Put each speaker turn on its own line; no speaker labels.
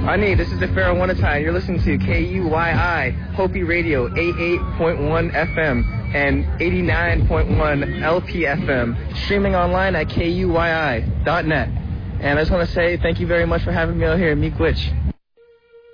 Ani, this is the Pharaoh Wanatai. You're listening to KUYI, Hopi Radio, 88.1 FM and 89.1 LPFM, streaming online at KUYI.net. And I just want to say thank you very much for having me out here at Meek Witch.